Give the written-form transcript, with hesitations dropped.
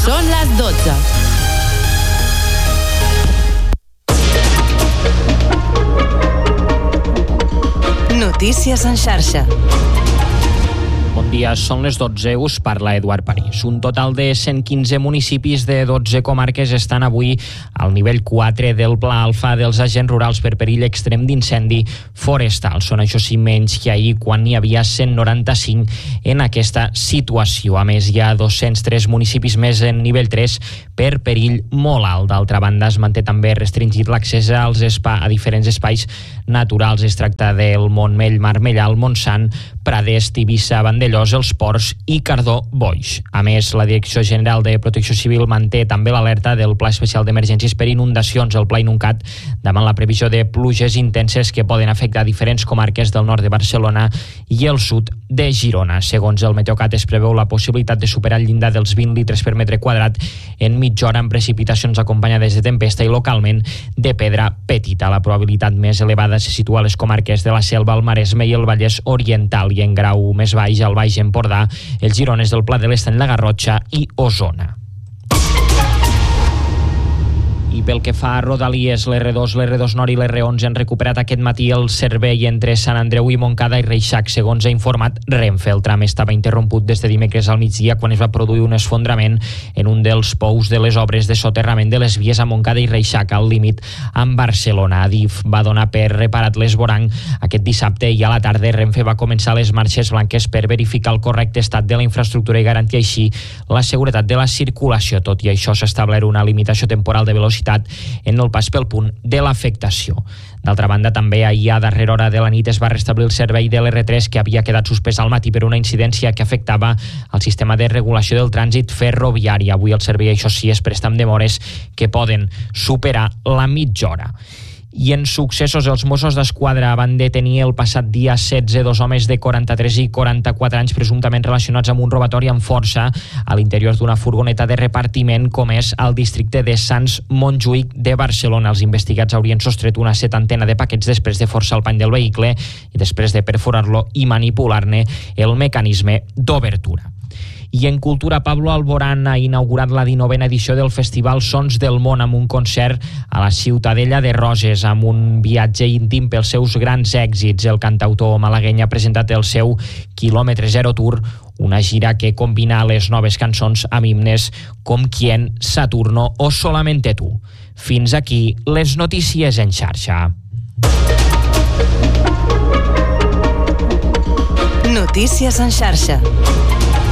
Són les 12. Notícies en xarxa. Bon dia, són les 12, us parla Eduard París. Un total de 115 municipis de 12 comarques estan avui al nivell 4 del Pla Alfa dels agents rurals per perill extrem d'incendi forestal. Són, això sí, menys que ahir, quan n'hi havia 195 en aquesta situació. A més, hi ha 203 municipis més en nivell 3 per perill molt alt. D'altra banda, es manté també restringit l'accés a diferents espais naturals. Es tracta del Montmell, Marmellà, el Montsant, Prades, Tivissa, Vandellós, els Ports i Cardó-Boix. A més, la Direcció General de Protecció Civil manté també l'alerta del Pla Especial d'Emergències per inundacions, el Pla Inuncat, davant la previsió de pluges intenses que poden afectar diferents comarques del nord de Barcelona i el sud de Girona. Segons el Meteocat, es preveu la possibilitat de superar el llindar dels 20 litres per metre quadrat en mitja hora, amb precipitacions acompanyades de tempesta i localment de pedra petita. La probabilitat més elevada se situa a les comarques de la Selva, el Maresme i el Vallès Oriental, i en grau més baix al Baix Empordà, els girones del Pla de l'Estany, la Garrotxa i Osona. I pel que fa a Rodalies, l'R2, l'R2 Nord i l'R11 han recuperat aquest matí el servei entre Sant Andreu i Montcada i Reixac, segons ha informat Renfe. El tram estava interromput des de dimecres al migdia, quan es va produir un esfondrament en un dels pous de les obres de soterrament de les vies a Montcada i Reixac, al límit amb Barcelona. Adif va donar per reparat l'esvoranc aquest dissabte, i a la tarda Renfe va començar les marxes blanques per verificar el correcte estat de la infraestructura i garantir així la seguretat de la circulació. Tot i això, s'ha establert una limitació temporal de velocitat en el pas pel punt de l'afectació. D'altra banda, també ahir a darrera hora de la nit es va restablir el servei de l'R3, que havia quedat suspès al matí per una incidència que afectava el sistema de regulació del trànsit ferroviari. Avui el servei, això sí, es presta amb demores que poden superar la mitja hora. I en successos, els Mossos d'Esquadra van detenir el passat dia 16 dos homes de 43 i 44 anys presumptament relacionats amb un robatori amb força a l'interior d'una furgoneta de repartiment comès al districte de Sants Montjuïc de Barcelona. Els investigats haurien sostret una 70 de paquets després de forçar el pany del vehicle i després de perforar-lo i manipular-ne el mecanisme d'obertura. I en cultura, Pablo Alborán ha inaugurat la 19a edició del Festival Sons del Món amb un concert a la Ciutadella de Roses, amb un viatge íntim pels seus grans èxits. El cantautor malagueny ha presentat el seu Kilòmetre Zero Tour, una gira que combina les noves cançons amb himnes com Quién, Saturno o Solamente Tú. Fins aquí les notícies en xarxa. Notícies en xarxa.